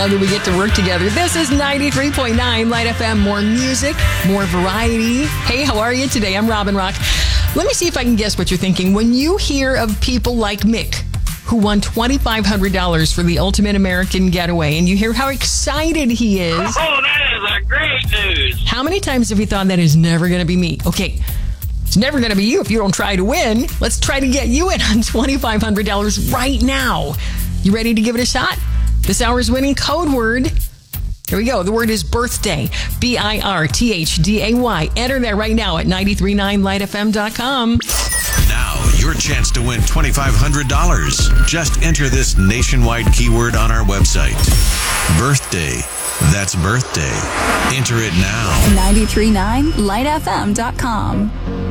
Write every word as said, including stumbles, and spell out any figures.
Love that we get to work together. This is ninety-three point nine Light F M. More music, more variety. Hey, how are you today? I'm Robin Rock. Let me see if I can guess what you're thinking. When you hear of people like Mick, who won twenty-five hundred dollars for the Ultimate American Getaway, and you hear how excited he is. Oh, that is a great news. How many times have you thought that is never going to be me? Okay, it's never going to be you if you don't try to win. Let's try to get you in on twenty-five hundred dollars right now. You ready to give it a shot? This hour's winning code word. Here we go. The word is birthday. B I R T H D A Y. Enter that right now at nine three nine light f m dot com. Now, your chance to win twenty-five hundred dollars. Just enter this nationwide keyword on our website. Birthday. That's birthday. Enter it now. nine three nine light f m dot com.